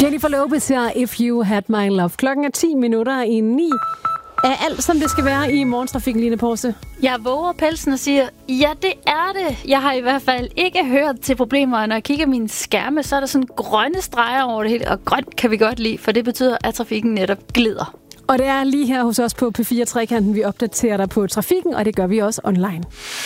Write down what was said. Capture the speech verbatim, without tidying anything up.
Jennifer Lopez her, If You Had My Love. Klokken er ti minutter i ni. Er alt, som det skal være i morgentrafikken, Line Porse? Jeg våger pelsen og siger, ja, det er det. Jeg har i hvert fald ikke hørt til problemer, og når jeg kigger mine skærme, så er der sådan grønne streger over det hele, og grønt kan vi godt lide, for det betyder, at trafikken netop glider. Og det er lige her hos os på P fire Trekanten, vi opdaterer dig på trafikken, og det gør vi også online.